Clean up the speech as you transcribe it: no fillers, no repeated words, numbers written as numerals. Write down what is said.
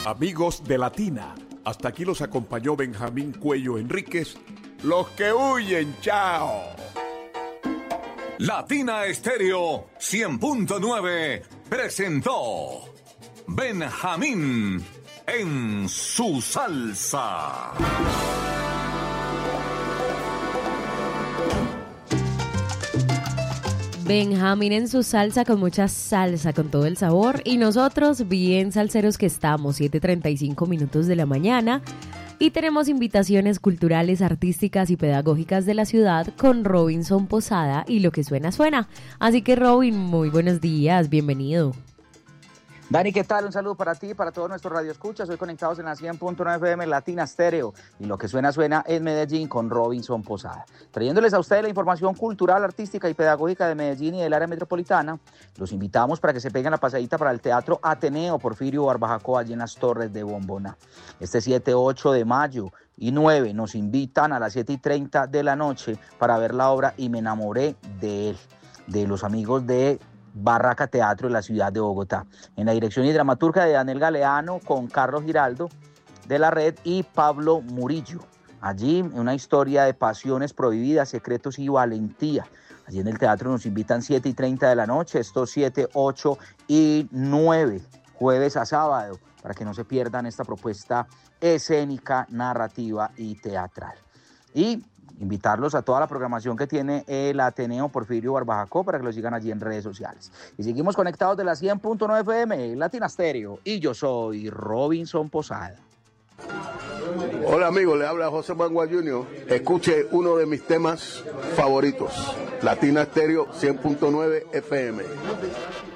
Amigos de Latina, hasta aquí los acompañó Benjamín Cuello Enríquez. Los que huyen, chao. Latina Estéreo 100.9 presentó Benjamín en su salsa. Benjamín en su salsa, con mucha salsa, con todo el sabor. Y nosotros bien salseros que estamos, 7:35 minutos de la mañana. Y tenemos invitaciones culturales, artísticas y pedagógicas de la ciudad con Robinson Posada y Lo que suena, suena. Así que Robin, muy buenos días, bienvenido. Dani, ¿qué tal? Un saludo para ti y para todos nuestros radioescuchas. Hoy conectados en la 100.9 FM Latina Stereo y Lo que suena, suena en Medellín con Robinson Posada. Trayéndoles a ustedes la información cultural, artística y pedagógica de Medellín y del área metropolitana. Los invitamos para que se peguen la pasadita para el Teatro Ateneo Porfirio Barbajacoa, allí en las Torres de Bombona. Este 7, 8 de mayo y 9 nos invitan a las 7:30 de la noche para ver la obra Y me enamoré de él, de los amigos de Barraca Teatro de la ciudad de Bogotá, en la dirección y dramaturgia de Daniel Galeano, con Carlos Giraldo de la Red y Pablo Murillo. Allí una historia de pasiones prohibidas, secretos y valentía. Allí en el teatro nos invitan 7:30 de la noche, estos 7, 8 y 9, jueves a sábado, para que no se pierdan esta propuesta escénica, narrativa y teatral. Y invitarlos a toda la programación que tiene el Ateneo Porfirio Barbajacoa para que lo sigan allí en redes sociales. Y seguimos conectados de la 100.9 FM, Latina Stereo, y yo soy Robinson Posada. Hola amigos, le habla José Mangua Jr. Escuche uno de mis temas favoritos, Latina Stereo 100.9 FM.